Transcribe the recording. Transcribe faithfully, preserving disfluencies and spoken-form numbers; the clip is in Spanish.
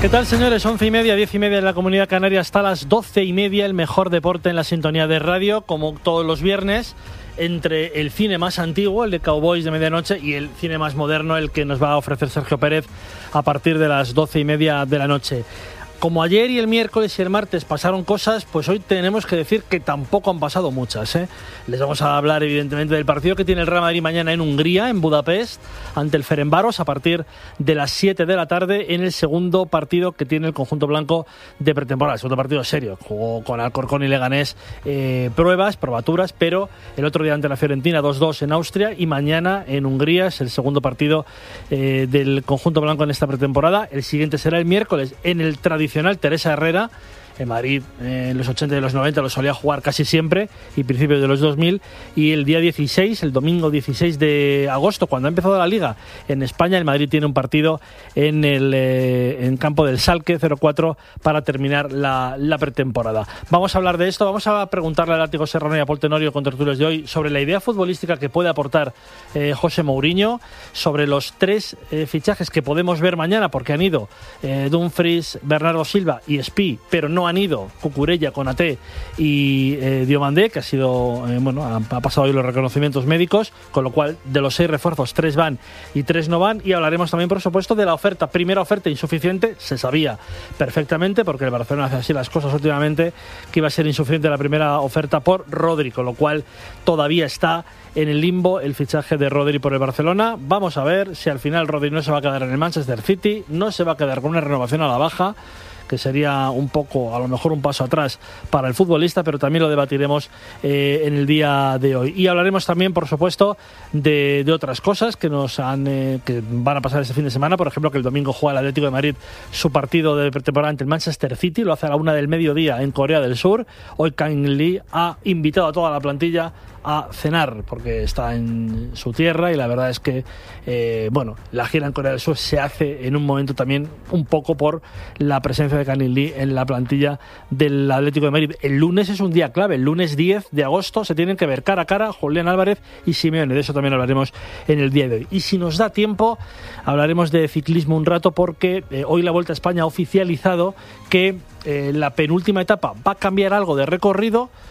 ¿Qué tal, señores? Once y media, diez y media en la Comunidad Canaria, hasta las doce y media, el mejor deporte en la sintonía de radio, como todos los viernes, entre el cine más antiguo, el de Cowboys de medianoche, y el cine más moderno, el que nos va a ofrecer Sergio Pérez a partir de las doce y media de la noche. Como ayer y el miércoles y el martes pasaron cosas, pues hoy tenemos que decir que tampoco han pasado muchas, ¿eh? Les vamos a hablar evidentemente del partido que tiene el Real Madrid mañana en Hungría, en Budapest, ante el Ferencváros, a partir de las siete de la tarde, en el segundo partido que tiene el conjunto blanco de pretemporada, el segundo partido serio. Jugó con Alcorcón y Leganés eh, pruebas, probaturas, pero el otro día ante la Fiorentina dos dos en Austria, y mañana en Hungría es el segundo partido eh, del conjunto blanco en esta pretemporada. El siguiente será el miércoles en el tradicional Teresa Herrera. En Madrid, eh, en los ochenta y los noventa lo solía jugar casi siempre, y principios de los dos mil, y el día dieciséis, el domingo dieciséis de agosto, cuando ha empezado la Liga en España, el Madrid tiene un partido en el eh, en campo del Schalke cero cuatro para terminar la, la pretemporada. Vamos a hablar de esto, vamos a preguntarle a Látigo Serrano y a Paul Tenorio, con tertulios de hoy, sobre la idea futbolística que puede aportar eh, José Mourinho, sobre los tres eh, fichajes que podemos ver mañana, porque han ido eh, Dumfries, Bernardo Silva y Spi, pero no han ido Cucurella, Konaté y eh, Diomandé, que ha sido eh, bueno, ha, ha pasado hoy los reconocimientos médicos, con lo cual de los seis refuerzos, tres van y tres no van. Y hablaremos también, por supuesto, de la oferta, primera oferta insuficiente, se sabía perfectamente, porque el Barcelona hace así las cosas últimamente, que iba a ser insuficiente la primera oferta por Rodri, con lo cual todavía está en el limbo el fichaje de Rodri por el Barcelona. Vamos a ver si al final Rodri no se va a quedar en el Manchester City, no se va a quedar con una renovación a la baja, que sería un poco, a lo mejor un paso atrás para el futbolista, pero también lo debatiremos eh, en el día de hoy. Y hablaremos también, por supuesto, de, de otras cosas que nos han eh, que van a pasar este fin de semana. Por ejemplo, que el domingo juega el Atlético de Madrid su partido de pretemporada ante el Manchester City, lo hace a la una del mediodía en Corea del Sur. Hoy Kang Lee ha invitado a toda la plantilla a cenar, porque está en su tierra, y la verdad es que eh, bueno, la gira en Corea del Sur se hace en un momento también un poco por la presencia de Kang Lee en la plantilla del Atlético de Madrid. El lunes es un día clave, el lunes diez de agosto se tienen que ver cara a cara Julián Álvarez y Simeone, de eso también hablaremos en el día de hoy. Y si nos da tiempo, hablaremos de ciclismo un rato, porque eh, hoy la Vuelta a España ha oficializado que eh, la penúltima etapa va a cambiar algo de recorrido,